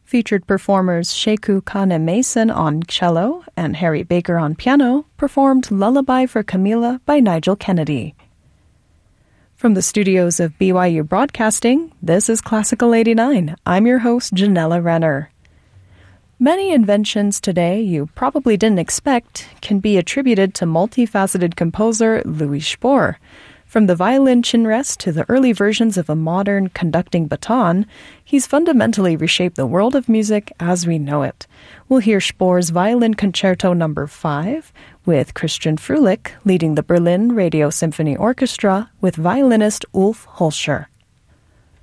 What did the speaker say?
featured performers Sheku Kane Mason on cello and Harry Baker on piano, performed Lullaby for Camila by Nigel Kennedy. From the studios of BYU Broadcasting, this is Classical 89. I'm your host, Janella Renner. Many inventions today you probably didn't expect can be attributed to multifaceted composer Louis Spohr. From the violin chin rest to the early versions of a modern conducting baton, he's fundamentally reshaped the world of music as we know it. We'll hear Spohr's Violin Concerto No. 5 with Christian Frulich leading the Berlin Radio Symphony Orchestra with violinist Ulf Holscher.